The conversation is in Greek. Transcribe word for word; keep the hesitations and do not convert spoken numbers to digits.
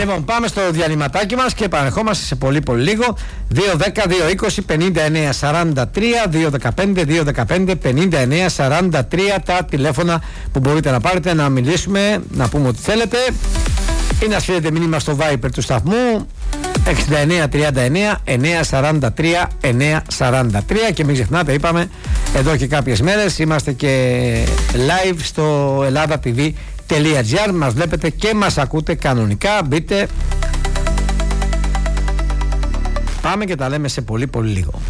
Λοιπόν, πάμε στο διαλυματάκι μας και επανερχόμαστε σε πολύ πολύ λίγο. δύο δέκα δύο είκοσι πενήντα εννέα σαράντα τρία, δύο δεκαπέντε δύο δεκαπέντε πενήντα εννέα σαράντα τρία τα τηλέφωνα που μπορείτε να πάρετε, να μιλήσουμε, να πούμε ό,τι θέλετε ή να στείλετε μήνυμα στο Viber του σταθμού εξήντα εννέα τριάντα εννέα εννέα σαράντα τρία εννέα σαράντα τρία. Και μην ξεχνάτε, είπαμε εδώ και κάποιες μέρες είμαστε και live στο Ελλάδα τι βι τελεία τζι άρ. Μας βλέπετε και μας ακούτε κανονικά. Μπείτε. Πάμε και τα λέμε σε πολύ πολύ λίγο.